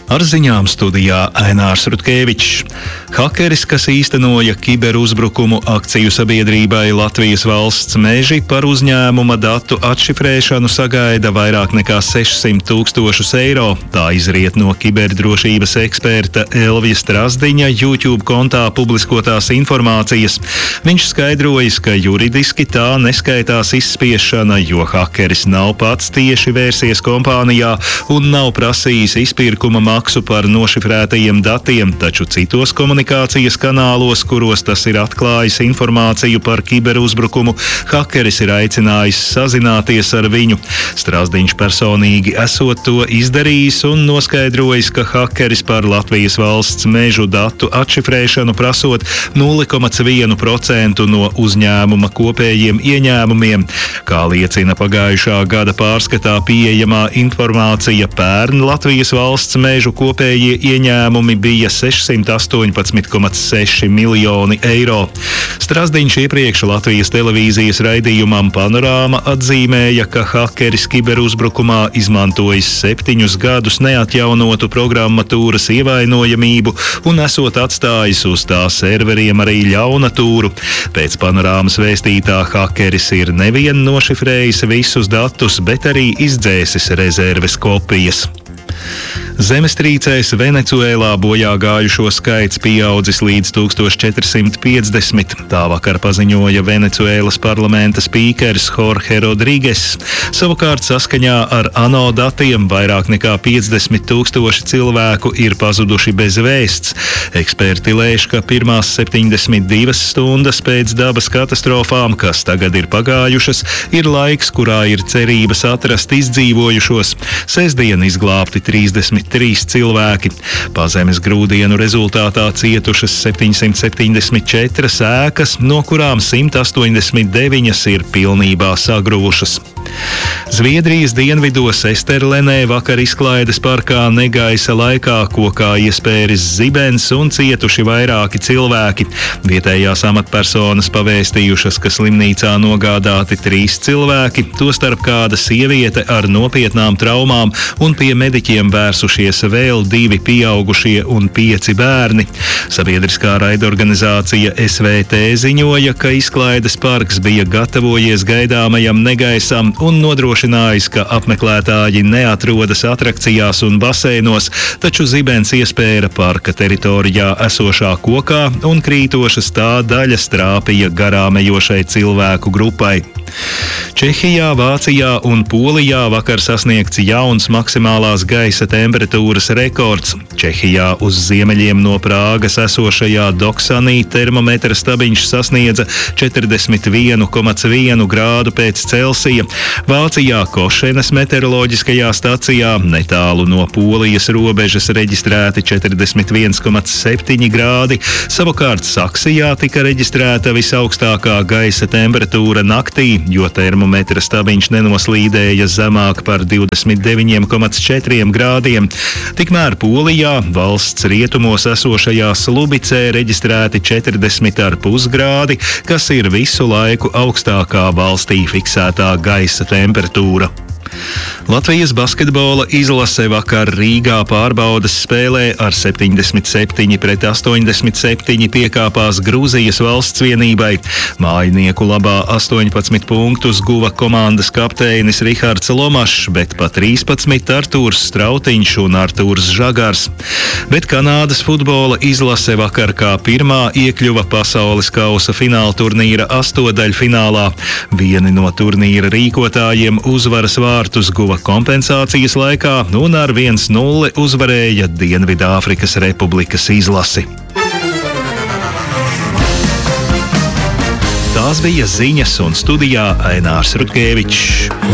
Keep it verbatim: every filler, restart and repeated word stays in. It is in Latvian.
Ar ziņām studijā Ainārs Rutkevičs. Hakeris, kas īstenoja kiberuzbrukumu akciju sabiedrībai Latvijas valsts meži, par uzņēmuma datu atšifrēšanu sagaida vairāk nekā sešsimt tūkstošus eiro. Tā izriet no kiberdrošības eksperta Elvija Strazdiņa YouTube kontā publiskotās informācijas. Viņš skaidrojis, ka juridiski tā neskaitās izspiešana, jo hakeris nav pats tieši vērsies kompānijā un nav prasījis izpirkuma maksu par nošifrētajiem datiem, taču citos komunikācijas kanālos, kuros tas ir atklājis informāciju par kiberuzbrukumu, hakeris ir aicinājis sazināties ar viņu. Strazdiņš personīgi esot to izdarījis un noskaidrojis, ka hakeris par Latvijas valsts mežu datu atšifrēšanu prasot nulle komats vienu procentu no uzņēmuma kopējiem ieņēmumiem. Kā liecina pagājušā gada pārskatā pieejamā informācija, pērn Latvijas valsts mežu kopējie ieņēmumi bija sešsimt astoņpadsmit komats seši miljoni eiro. Strazdiņš iepriekš Latvijas televīzijas raidījumam Panorāma atzīmēja, ka hakeris kiberuzbrukumā izmantojis septiņus gadus neatjaunotu programmatūras ievainojamību un esot atstājis uz tā serveriem arī ļaunatūru. Pēc Panorāmas vēstītā hakeris ir nevien nošifrējis visus datus, bet arī izdzēsis rezerves kopijas. Zemestrīcēs Venecuēlā bojā gājušo skaits pieaudzis līdz tūkstoš četrsimt piecdesmit. Tā vakar paziņoja Venecuēlas parlamenta spīkers Jorge Rodrigues. Savukārt saskaņā ar ANO datiem vairāk nekā piecdesmit tūkstoši cilvēku ir pazuduši bez vēsts. Eksperti lēš, ka pirmās septiņdesmit divas stundas pēc dabas katastrofām, kas tagad ir pagājušas, ir laiks, kurā ir cerības atrast izdzīvojušos. Sestdien izglābti trīsdesmit trīs cilvēki. Pazemes grūdienu rezultātā cietušas septiņsimt septiņdesmit četras ēkas, no kurām simt astoņdesmit deviņas ir pilnībā sagruvušas. Zviedrijas dienvidos Esterlenē vakar izklaides parkā negaisa laikā kokā iespēris zibens un cietuši vairāki cilvēki. Vietējās amatpersonas pavēstījušas, ka slimnīcā nogādāti trīs cilvēki, tostarp kāda sieviete ar nopietnām traumām, un pie mediķiem vērsušies vēl divi pieaugušie un pieci bērni. Sabiedriskā raidorganizācija S V T ziņoja, ka izklaides parks bija gatavojies gaidāmajam negaisam un nodrošinājis, ka apmeklētāji neatrodas atrakcijās un baseinos, taču zibens iespēra parka teritorijā esošā kokā un krītošas tā daļas trāpīja garām ejošai cilvēku grupai. Čehijā, Vācijā un Polijā vakar sasniegts jauns maksimālās gaisa temperatūras rekords. Čehijā uz ziemeļiem no Prāgas esošajā Doksanī termometra stabiņš sasniedza četrdesmit vienu komats vienu grādu pēc Celsija. Vācijā Košenas meteoroloģiskajā stacijā netālu no Polijas robežas reģistrēti četrdesmit viens komats septiņi grādi, savukārt Saksijā tika reģistrēta visaugstākā gaisa temperatūra naktī, jo termometra stabiņš nenoslīdēja zemāk par divdesmit deviņiem komats četriem grādiem. Tikmēr Polijā, valsts rietumos esošajā Slubicē, reģistrēti četrdesmit ar pus grādi, kas ir visu laiku augstākā valstī fiksētā gaisa temperatūra. Latvijas basketbola izlase vakar Rīgā pārbaudas spēlē ar septiņdesmit septiņi pret astoņdesmit septiņi piekāpās Grūzijas valsts vienībai. Mājinieku labā astoņpadsmit punktus guva komandas kapteinis Rihards Lomašs, bet pa trīspadsmit Artūrs Strautiņš un Artūrs Žagars. Bet Kanādas futbola izlase vakar kā pirmā iekļuva pasaules kausa fināla turnīra astodaļfinālā. Vieni no turnīra rīkotājiem uzvaras vārtus guva kompensācijas laikā un ar viens nulle uzvarēja Dienvidāfrikas Republikas izlasi. Tās bija ziņas un studijā Ainārs Rutkevičs.